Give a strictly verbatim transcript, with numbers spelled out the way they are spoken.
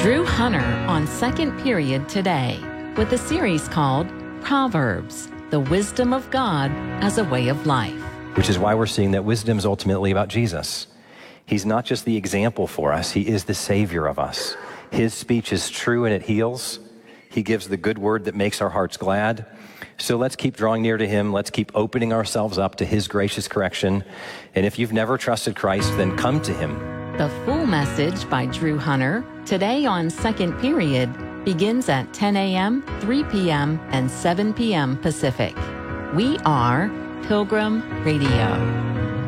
Drew Hunter on Second Period today with a series called Proverbs, the Wisdom of God as a Way of Life. Which is why we're seeing that wisdom is ultimately about Jesus. He's not just the example for us, he is the Savior of us. His speech is true and it heals. He gives the good word that makes our hearts glad. So let's keep drawing near to him. Let's keep opening ourselves up to his gracious correction. And if you've never trusted Christ, then come to him. The full message by Drew Hunter, today on Second Period, begins at ten a.m., three p.m., and seven p.m. Pacific. We are Pilgrim Radio.